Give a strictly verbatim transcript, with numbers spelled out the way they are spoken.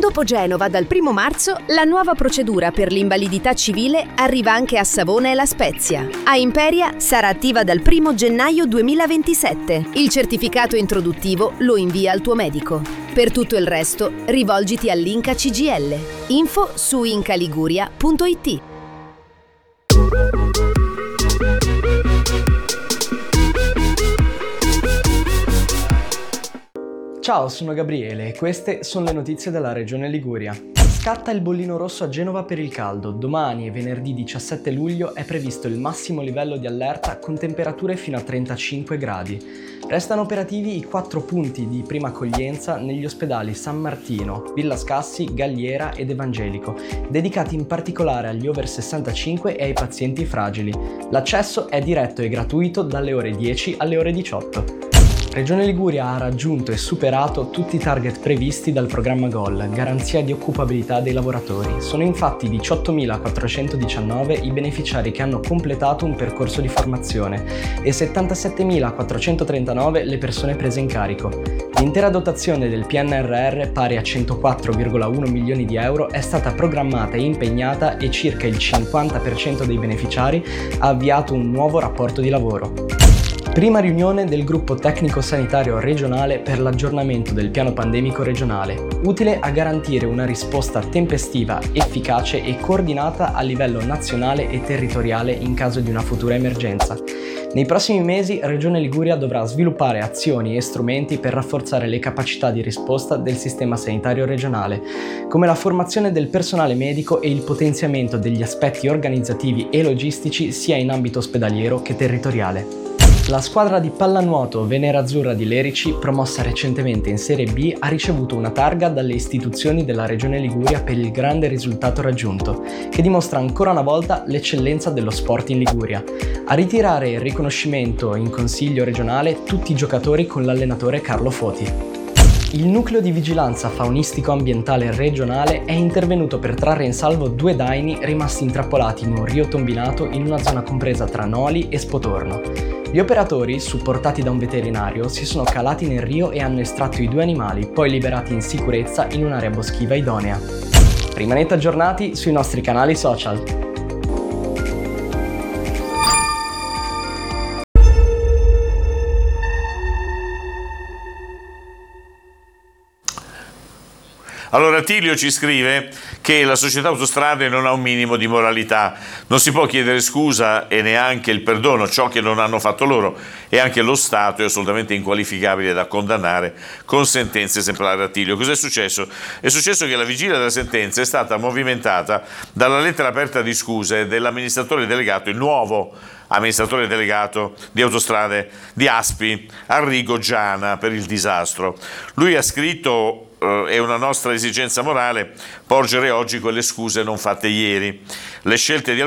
Dopo Genova, dal primo marzo, la nuova procedura per l'invalidità civile arriva anche a Savona e La Spezia. A Imperia sarà attiva dal primo gennaio duemilaventisette. Il certificato introduttivo lo invia al tuo medico. Per tutto il resto, rivolgiti all'Inca C G L. Info su incaliguria punto it. Ciao, sono Gabriele e queste sono le notizie della Regione Liguria. Scatta il bollino rosso a Genova per il caldo. Domani e venerdì diciassette luglio è previsto il massimo livello di allerta con temperature fino a trentacinque gradi. Restano operativi i quattro punti di prima accoglienza negli ospedali San Martino, Villa Scassi, Galliera ed Evangelico, dedicati in particolare agli over sessantacinque e ai pazienti fragili. L'accesso è diretto e gratuito dalle ore dieci alle ore diciotto. Regione Liguria ha raggiunto e superato tutti i target previsti dal programma G O L, garanzia di occupabilità dei lavoratori. Sono infatti diciottomilaquattrocentodiciannove i beneficiari che hanno completato un percorso di formazione e settantasettemilaquattrocentotrentanove le persone prese in carico. L'intera dotazione del P N R R, pari a centoquattro virgola uno milioni di euro, è stata programmata e impegnata e circa il cinquanta per cento dei beneficiari ha avviato un nuovo rapporto di lavoro. Prima riunione del gruppo tecnico sanitario regionale per l'aggiornamento del piano pandemico regionale, utile a garantire una risposta tempestiva, efficace e coordinata a livello nazionale e territoriale in caso di una futura emergenza. Nei prossimi mesi Regione Liguria dovrà sviluppare azioni e strumenti per rafforzare le capacità di risposta del sistema sanitario regionale, come la formazione del personale medico e il potenziamento degli aspetti organizzativi e logistici sia in ambito ospedaliero che territoriale. La squadra di pallanuoto Venerazzurra di Lerici, promossa recentemente in Serie B, ha ricevuto una targa dalle istituzioni della Regione Liguria per il grande risultato raggiunto, che dimostra ancora una volta l'eccellenza dello sport in Liguria. A ritirare il riconoscimento in Consiglio regionale tutti i giocatori con l'allenatore Carlo Foti. Il nucleo di vigilanza faunistico-ambientale regionale è intervenuto per trarre in salvo due daini rimasti intrappolati in un rio tombinato in una zona compresa tra Noli e Spotorno. Gli operatori, supportati da un veterinario, si sono calati nel rio e hanno estratto i due animali, poi liberati in sicurezza in un'area boschiva idonea. Rimanete aggiornati sui nostri canali social. Allora Tilio ci scrive che la società Autostrade non ha un minimo di moralità, non si può chiedere scusa e neanche il perdono, ciò che non hanno fatto loro, e anche lo Stato è assolutamente inqualificabile da condannare con sentenze esemplari. A Tilio, cos'è successo? È successo che la vigilia della sentenza è stata movimentata dalla lettera aperta di scuse dell'amministratore delegato, il nuovo amministratore delegato di Autostrade di Aspi, Arrigo Giana, per il disastro. Lui ha scritto: è una nostra esigenza morale porgere oggi quelle scuse non fatte ieri. Le scelte di